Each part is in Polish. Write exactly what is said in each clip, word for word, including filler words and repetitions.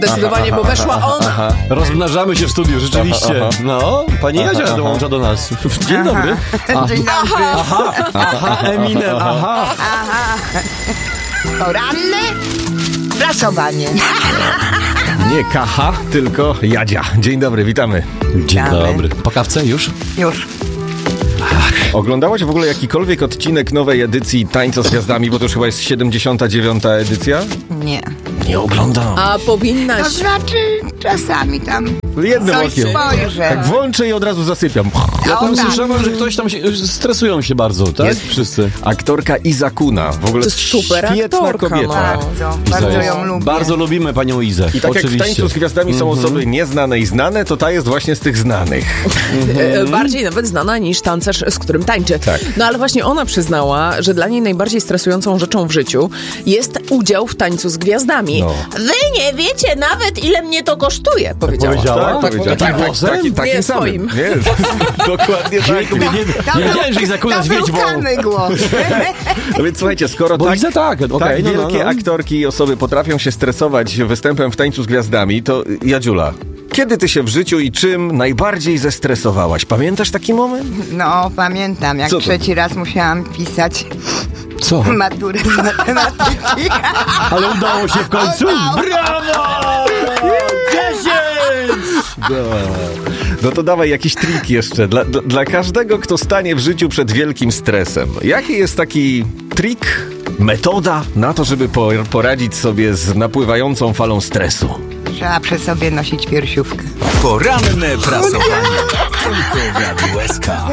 Zdecydowanie, bo weszła ona. Aha. Rozmnażamy się w studiu, rzeczywiście. Aha, aha. No, pani Jadzia Aha, dołącza do nas. Dzień dobry. Aha. Dzień dobry. Aha, aha, Eminem, aha. Aha. Poranne prasowanie. Nie Kacha, tylko Jadzia. Dzień dobry, witamy. Dzień Witamy. dobry. Po kawce już? Już. Oglądałaś w ogóle jakikolwiek odcinek nowej edycji Tańca z Gwiazdami, bo to już chyba jest siedemdziesiąta dziewiąta edycja? Nie. Nie oglądam. A powinnaś. To znaczy czasami tam Jednym coś okiem. spojrzę. Tak włączę i od razu zasypiam. Ja tam O, tak. słyszałem, że ktoś tam się, stresują się bardzo, tak? Jest. Wszyscy. Aktorka Iza Kuna. W ogóle To jest super świetna aktorka, kobieta. Bardzo, bardzo Iza ją jest- lubię. Bardzo lubimy panią Izę. I tak jak w oczywiście. Tańcu z Gwiazdami są osoby nieznane i znane, to ta jest właśnie z tych znanych. E, Bardziej nawet znana niż tancerz, z którym tańczy. Tak. No ale właśnie ona przyznała, że dla niej najbardziej stresującą rzeczą w życiu jest udział w Tańcu z Gwiazdami. No. Wy nie wiecie nawet, ile mnie to kosztuje, powiedziała. powiedziała? Tak, Tak powiedziała. powiedziała. Tak, Głosem? taki, takim Nie samym. swoim. Nie, dokładnie tak. Nie, nie, To nie był- wiedziałem, że Iza Kuna to z był Wiedźmą. Kany głos. No więc słuchajcie, skoro Bo tak, Iza tak, okej, tak no, no, wielkie no. aktorki i osoby potrafią się stresować występem w Tańcu z Gwiazdami, to Jadziula, kiedy ty się w życiu i czym najbardziej zestresowałaś? Pamiętasz taki moment? No, pamiętam, jak Co to? trzeci raz musiałam pisać Co? maturę z matematyki. Ale udało się w końcu? Udało. Brawo! Dziesięć! No to dawaj jakiś trik jeszcze. Dla, dla, dla każdego, kto stanie w życiu przed wielkim stresem. Jaki jest taki trik, metoda na to, żeby po, poradzić sobie z napływającą falą stresu? Trzeba przy sobie nosić piersiówkę. Poranne prasowanie. Tylko w Radiu S K.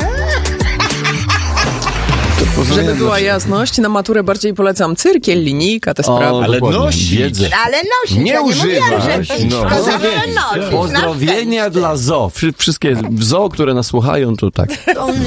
Żeby była jasność, na maturę bardziej polecam cyrkiel, linijka, te sprawy. O, Ale dokładnie. nosić. Wiedzę. Ale nosić, Nie ja nie używasz, mówiłam, że pić, no. tylko zawsze nosić. na Pozdrowienia szczęście. dla zoo. Wszy- Wszystkie zoo, które nas słuchają, to tak. Only